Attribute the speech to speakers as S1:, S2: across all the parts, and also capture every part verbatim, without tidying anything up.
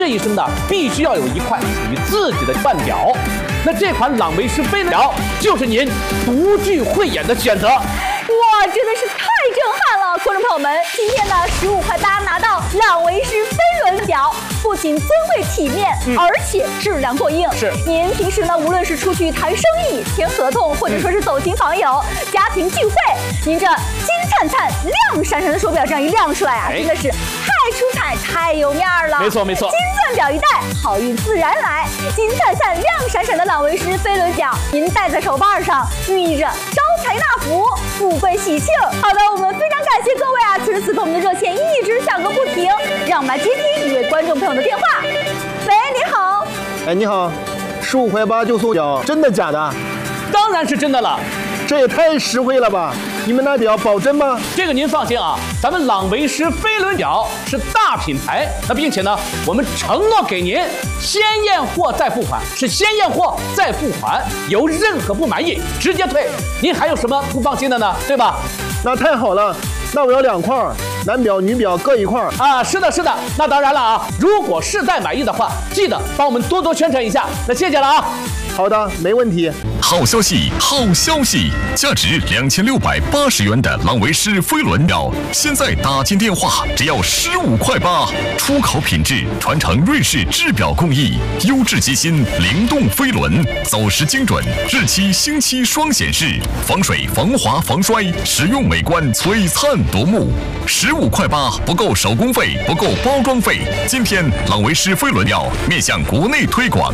S1: 这一生呢，必须要有一块属于自己的腕表。那这款朗维诗飞轮表就是您独具慧眼的选择。
S2: 哇，真的是太震撼了！观众朋友们，今天呢，十五块八拿到朗维诗飞轮表，不仅尊贵体面，嗯、而且质量过硬。
S1: 是，
S2: 您平时呢，无论是出去谈生意、签合同，或者说是走亲访友、嗯、家庭聚会，您这金灿灿、亮闪闪的手表这样一亮出来啊，哎、真的是太出彩、太有面儿了。
S1: 没错没错，
S2: 金钻表一戴，好运自然来。金灿灿、亮闪闪的朗维诗飞轮表，您戴在手腕上，寓意着招财纳福、富贵喜庆。好的，我们非常感谢各位啊！此时此刻我们的热线一直响个不停，让我们来接听一位观众朋友的电话。喂，你好。
S3: 哎，你好，十五块八就送表，真的假的？
S1: 当然是真的了。
S3: 这也太实惠了吧！你们那表保真吗？
S1: 这个您放心啊，咱们朗维诗飞轮表是大品牌，那并且呢，我们承诺给您先验货再付款，是先验货再付款，有任何不满意直接退。您还有什么不放心的呢？对吧？
S3: 那太好了，那我要两块，男表女表各一块
S1: 啊！是的，是的。那当然了啊，如果实在满意的话，记得帮我们多多宣传一下。那谢谢了啊。
S3: 好的，没问题。
S4: 好消息，好消息！价值两千六百八十元的朗维诗飞轮表，现在打进电话只要十五块八，出口品质，传承瑞士制表工艺，优质机芯，灵动飞轮，走时精准，日期星期双显示，防水、防滑、防摔，实用美观，璀璨夺目。十五块八不够手工费，不够包装费。今天朗维诗飞轮表面向国内推广。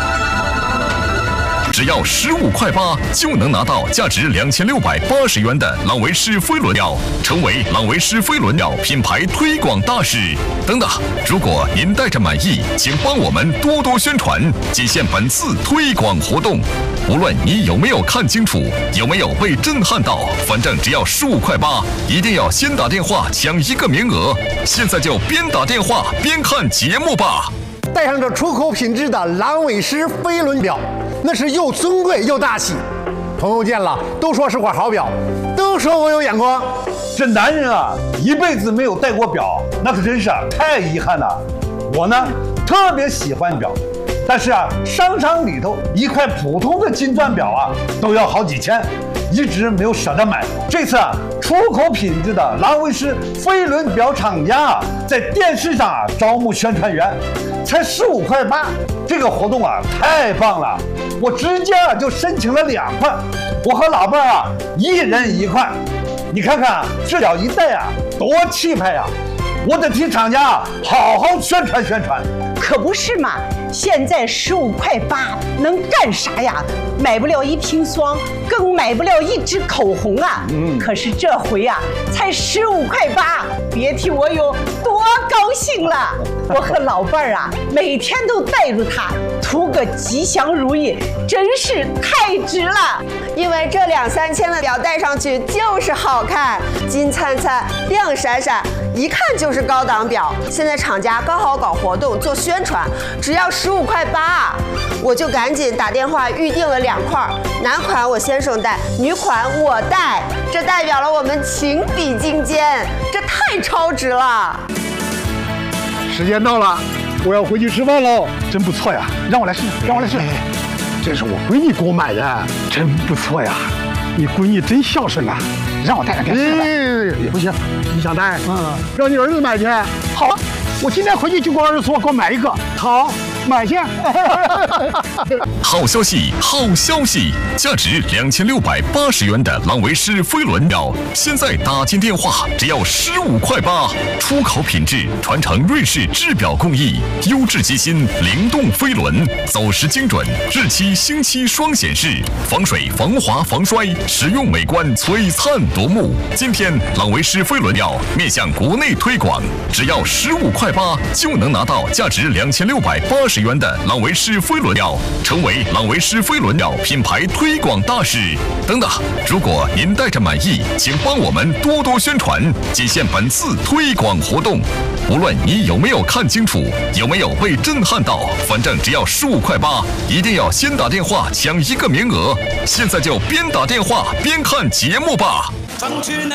S4: 只要十五块八就能拿到价值两千六百八十元的朗维诗飞轮表，成为朗维诗飞轮表品牌推广大使。等等，如果您带着满意，请帮我们多多宣传，仅限本次推广活动。无论你有没有看清楚，有没有被震撼到，反正只要十五块八，一定要先打电话抢一个名额。现在就边打电话边看节目吧。
S5: 带上这出口品质的朗维诗飞轮表，那是又尊贵又大气。朋友见了都说是块好表，都说我有眼光。
S6: 这男人啊，一辈子没有戴过表，那可真是太遗憾了。我呢，特别喜欢表，但是啊，商场里头一块普通的金钻表啊，都要好几千，一直没有舍得买。这次啊，出口品质的朗维诗飞轮表厂家啊，在电视上啊招募宣传员，才十五块八，这个活动啊太棒了！我直接啊就申请了两块，我和老伴儿啊一人一块。你看看这表一戴啊，多气派呀！我得替厂家啊好好宣传宣传。
S7: 可不是嘛！现在十五块八能干啥呀？买不了一瓶霜，更买不了一支口红啊！嗯，可是这回啊，才十五块八，别提我有多高兴了！我和老伴儿啊，每天都带着它，图个吉祥如意，真是太值了。
S8: 因为这两三千的表戴上去就是好看，金灿灿、亮闪闪，一看就是高档表。现在厂家刚好搞活动做宣传，只要十五块八，我就赶紧打电话预定了两块，男款我先生戴，女款我戴，这代表了我们情比金坚，这太超值了。
S5: 时间到了，我要回去吃饭喽。真不错呀，让我来试，让我来试。这是我闺女给我买的，真不错呀。你闺女真孝顺呐，让我带两天试吧。不行，你想戴？嗯，让你儿子买去。好，我今天回去就给我儿子说，给我买一个。好。买去！
S4: 好消息，好消息！价值两千六百八十元的朗维诗飞轮表，现在打进电话只要十五块八，出口品质，传承瑞士制表工艺，优质机芯，灵动飞轮，走时精准，日期星期双显示，防水、防滑、防摔，实用美观，璀璨夺目。今天朗维诗飞轮表面向国内推广，只要十五块八就能拿到价值两千六百八十。十元的朗维诗飞轮表，成为朗维诗飞轮表品牌推广大使。等等，如果您带着满意，请帮我们多多宣传，仅限本次推广活动。无论你有没有看清楚，有没有被震撼到，反正只要十五块八，一定要先打电话抢一个名额。现在就边打电话边看节目吧。